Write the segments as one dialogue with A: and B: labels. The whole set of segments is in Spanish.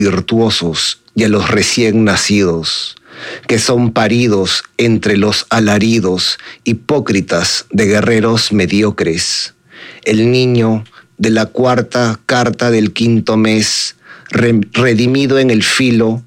A: virtuosos y a los recién nacidos, que son paridos entre los alaridos hipócritas de guerreros mediocres. El niño de la cuarta carta del quinto mes, redimido en el filo.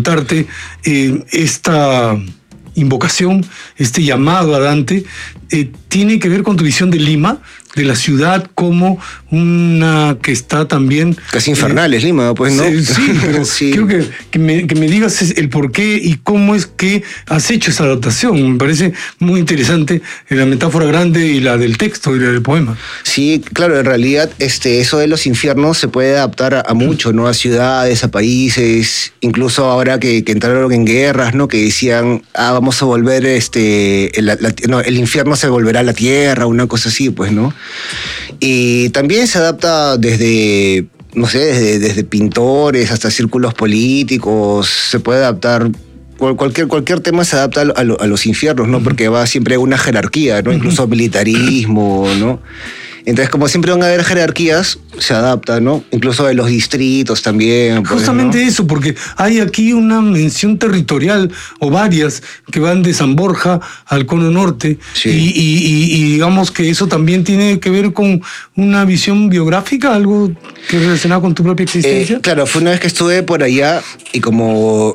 B: Esta invocación, este llamado a Dante, tiene que ver con tu visión de Lima, de la ciudad como una que está también...
A: Casi infernal es Lima, pues, ¿no?
B: Sí, pero sí. Quiero que me digas el por qué y cómo es que has hecho esa adaptación. Me parece muy interesante la metáfora grande y la del texto y la del poema.
A: Sí, claro, en realidad eso de los infiernos se puede adaptar a mucho, ¿no? A ciudades, a países, incluso ahora que entraron en guerras, ¿no? Que decían, vamos a volver, el infierno se volverá a la tierra, una cosa así, pues, ¿no? Y también se adapta desde, no sé, desde pintores hasta círculos políticos, se puede adaptar, cualquier tema se adapta a los infiernos, ¿no? Porque va siempre a una jerarquía, ¿no? Incluso militarismo, ¿no? Entonces, como siempre van a haber jerarquías, se adapta, ¿no? Incluso de los distritos también. Pues,
B: justamente, ¿no? Eso, porque hay aquí una mención territorial, o varias, que van de San Borja al Cono Norte, sí. y digamos que eso también tiene que ver con una visión biográfica, algo que relacionado con tu propia existencia.
A: Claro, fue una vez que estuve por allá, y como